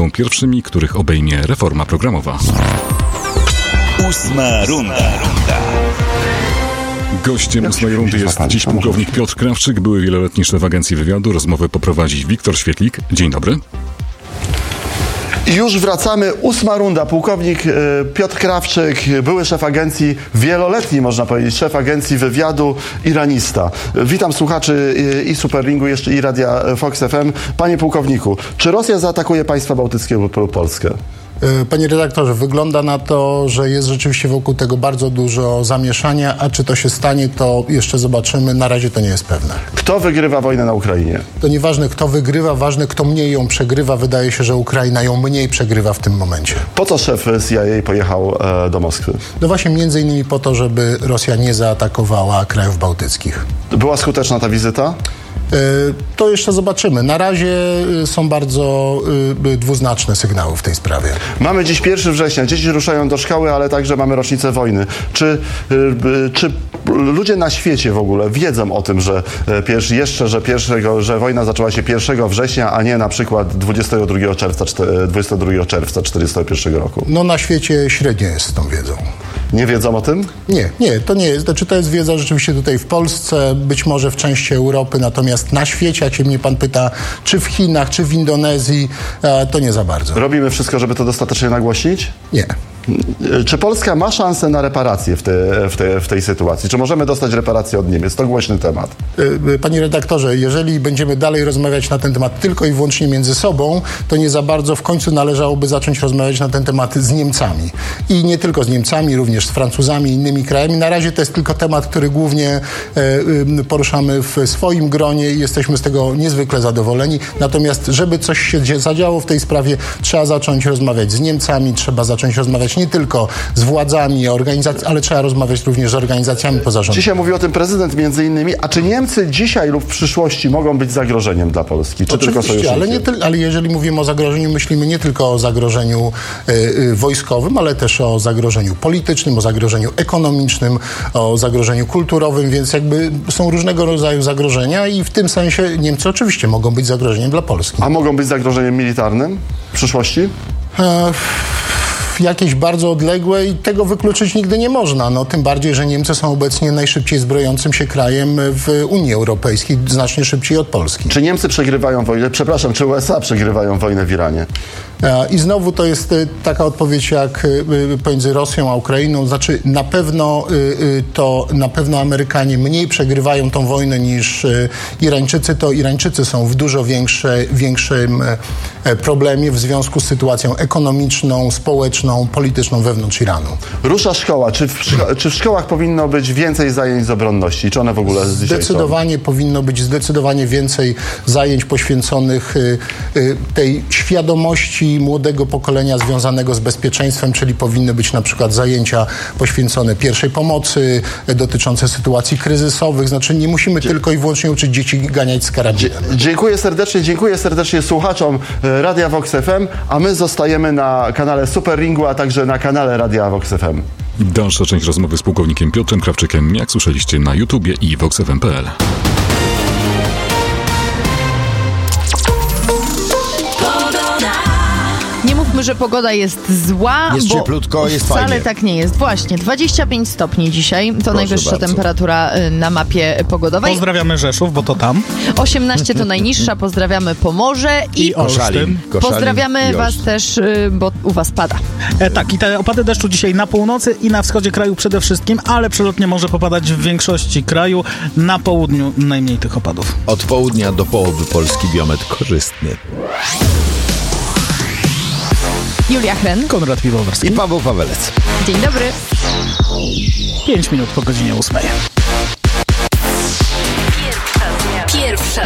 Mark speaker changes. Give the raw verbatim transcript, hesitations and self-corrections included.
Speaker 1: będą pierwszymi, których obejmie reforma programowa.
Speaker 2: Ósma runda.
Speaker 1: Gościem ósmej rundy jest dziś pułkownik Piotr Krawczyk, były wieloletni szef Agencji Wywiadu. Rozmowę poprowadzi Wiktor Świetlik. Dzień dobry.
Speaker 3: I już wracamy. Ósma runda. Pułkownik Piotr Krawczyk, były szef agencji, wieloletni można powiedzieć, szef Agencji Wywiadu, iranista. Witam słuchaczy i Superringu, jeszcze i Radia Vox F M. Panie pułkowniku, czy Rosja zaatakuje państwa bałtyckie lub Polskę?
Speaker 4: Panie redaktorze, wygląda na to, że jest rzeczywiście wokół tego bardzo dużo zamieszania, a czy to się stanie, to jeszcze zobaczymy. Na razie to nie jest pewne.
Speaker 3: Kto wygrywa wojnę na Ukrainie?
Speaker 4: To nieważne, kto wygrywa, ważne, kto mniej ją przegrywa. Wydaje się, że Ukraina ją mniej przegrywa w tym momencie.
Speaker 3: Po co szef C I A pojechał e, do Moskwy?
Speaker 4: No właśnie między innymi po to, żeby Rosja nie zaatakowała krajów bałtyckich.
Speaker 3: Była skuteczna ta wizyta?
Speaker 4: To jeszcze zobaczymy. Na razie są bardzo dwuznaczne sygnały w tej sprawie.
Speaker 3: Mamy dziś pierwszego września, dzieci ruszają do szkoły, ale także mamy rocznicę wojny. Czy, czy ludzie na świecie w ogóle wiedzą o tym, że pierwszy, jeszcze, że, pierwszego, że wojna zaczęła się pierwszego września, a nie na przykład dwudziestego drugiego czerwca dwudziestego drugiego czerwca czterdziestego pierwszego roku?
Speaker 4: No na świecie średnio jest z tą wiedzą.
Speaker 3: Nie wiedzą o tym?
Speaker 4: Nie, nie, to nie jest. Znaczy to jest wiedza rzeczywiście tutaj w Polsce, być może w części Europy, natomiast na świecie, jak się mnie pan pyta, czy w Chinach, czy w Indonezji, to nie za bardzo.
Speaker 3: Robimy wszystko, żeby to dostatecznie nagłośnić?
Speaker 4: Nie.
Speaker 3: Czy Polska ma szansę na reparacje w, te, w, te, w tej sytuacji? Czy możemy dostać reparacje od Niemiec? To głośny temat.
Speaker 4: Panie redaktorze, jeżeli będziemy dalej rozmawiać na ten temat tylko i wyłącznie między sobą, to nie za bardzo w końcu należałoby zacząć rozmawiać na ten temat z Niemcami. I nie tylko z Niemcami, również z Francuzami i innymi krajami. Na razie to jest tylko temat, który głównie poruszamy w swoim gronie i jesteśmy z tego niezwykle zadowoleni. Natomiast, żeby coś się zadziało w tej sprawie, trzeba zacząć rozmawiać z Niemcami, trzeba zacząć rozmawiać nie tylko z władzami, organizacjami, ale trzeba rozmawiać również z organizacjami pozarządowymi.
Speaker 3: Dzisiaj mówi o tym prezydent między innymi. A czy Niemcy dzisiaj lub w przyszłości mogą być zagrożeniem dla Polski? Czy
Speaker 4: Oczywiście,
Speaker 3: tylko sojusznikiem?
Speaker 4: ale, nie ty, ale jeżeli mówimy o zagrożeniu, myślimy nie tylko o zagrożeniu y, y, wojskowym, ale też o zagrożeniu politycznym, o zagrożeniu ekonomicznym, o zagrożeniu kulturowym, więc jakby są różnego rodzaju zagrożenia i w tym sensie Niemcy oczywiście mogą być zagrożeniem dla Polski.
Speaker 3: A mogą być zagrożeniem militarnym w przyszłości?
Speaker 4: E, jakieś bardzo odległe i tego wykluczyć nigdy nie można. No, tym bardziej, że Niemcy są obecnie najszybciej zbrojącym się krajem w Unii Europejskiej, znacznie szybciej od Polski.
Speaker 3: Czy Niemcy przegrywają wojnę, przepraszam, czy U S A przegrywają wojnę w Iranie?
Speaker 4: I znowu to jest taka odpowiedź jak pomiędzy Rosją a Ukrainą. Znaczy na pewno to na pewno Amerykanie mniej przegrywają tą wojnę niż Irańczycy. To Irańczycy są w dużo większe, większym problemie w związku z sytuacją ekonomiczną, społeczną, polityczną wewnątrz Iranu.
Speaker 3: Rusza szkoła. Czy w, szko- czy w szkołach powinno być więcej zajęć z obronności? Czy one w ogóle dzisiaj
Speaker 4: Zdecydowanie
Speaker 3: są?
Speaker 4: powinno być zdecydowanie więcej zajęć poświęconych tej świadomości młodego pokolenia związanego z bezpieczeństwem, czyli powinny być na przykład zajęcia poświęcone pierwszej pomocy, dotyczące sytuacji kryzysowych. Znaczy nie musimy Dzie- tylko i wyłącznie uczyć dzieci ganiać z karabinem.
Speaker 3: Dzie- dziękuję serdecznie, dziękuję serdecznie słuchaczom Radia Vox F M, a my zostajemy na kanale Superringu, a także na kanale Radia Vox F M.
Speaker 1: Dalsza część rozmowy z pułkownikiem Piotrem Krawczykiem, jak słyszeliście na YouTubie i vox f m kropka p l.
Speaker 5: Że pogoda jest zła,
Speaker 6: jest
Speaker 5: bo
Speaker 6: cieplutko, jest
Speaker 5: wcale
Speaker 6: fajnie.
Speaker 5: tak nie jest. Właśnie, dwadzieścia pięć stopni dzisiaj, to
Speaker 6: Proszę
Speaker 5: najwyższa
Speaker 6: bardzo.
Speaker 5: temperatura na mapie pogodowej.
Speaker 7: Pozdrawiamy Rzeszów, bo to tam.
Speaker 5: osiemnaście to najniższa, pozdrawiamy Pomorze i,
Speaker 7: I Olsztyn.
Speaker 6: Koszalin, Koszalin
Speaker 5: pozdrawiamy
Speaker 6: i
Speaker 5: was
Speaker 6: Olsztyn.
Speaker 5: też, bo u was pada.
Speaker 7: E, tak, i te opady deszczu dzisiaj na północy i na wschodzie kraju przede wszystkim, ale przelotnie może popadać w większości kraju. Na południu najmniej tych opadów.
Speaker 6: Od południa do połowy Polski biometr korzystny.
Speaker 5: Julia Hren.
Speaker 7: Konrad Piwowarski.
Speaker 6: I Paweł Pawelec.
Speaker 5: Dzień dobry.
Speaker 7: Pięć minut po godzinie ósmej.